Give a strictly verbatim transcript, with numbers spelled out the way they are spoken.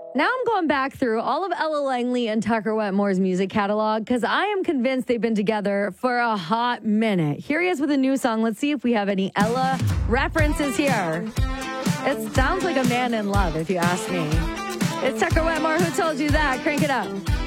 Now I'm going back through all of Ella Langley and Tucker Wetmore's music catalog because I am convinced they've been together for a hot minute. Here he is with a new song. Let's see if we have any Ella references here. It sounds like a man in love, if you ask me. It's Tucker Wetmore. Who told you that? Crank it up.